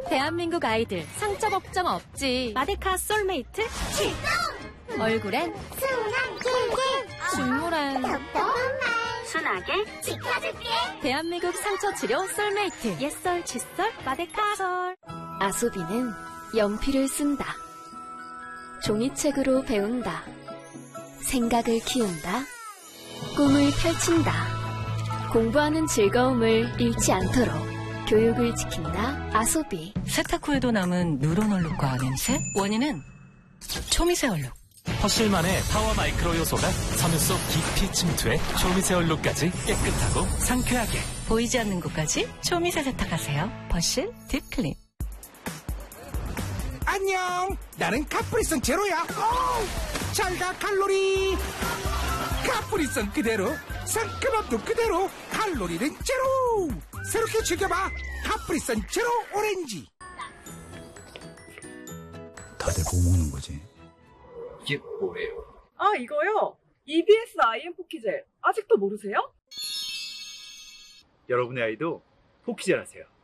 대한민국 아이들 상처 걱정 없지. 마데카 솔메이트 출동! 얼굴엔 순한 꿀꿀, 중물엔 똑똑한 말 순하게 지켜줄게. 대한민국 상처 치료 솔메이트. 옛설 칫솔 마데카 솔. 아소비는 연필을 쓴다. 종이책으로 배운다. 생각을 키운다. 꿈을 펼친다. 공부하는 즐거움을 잃지 않도록 교육을 지킨다. 아소비. 세탁 후에도 남은 누런 얼룩과 냄새? 원인은 초미세 얼룩. 퍼실만의 파워 마이크로 요소가 섬유 속 깊이 침투해 초미세 얼룩까지 깨끗하고 상쾌하게. 보이지 않는 곳까지 초미세 세탁하세요. 퍼실 딥클린. 안녕, 나는 카프리선 제로야. 잘가 칼로리. 카프리선 그대로, 상큼함도 그대로, 칼로리는 제로. 새롭게 즐겨봐, 카프리선 제로 오렌지. 다들 뭐 먹는 거지? 이게 뭐예요? 아, 이거요? EBS IM 포키젤. 아직도 모르세요? 여러분의 아이도 포키젤 하세요.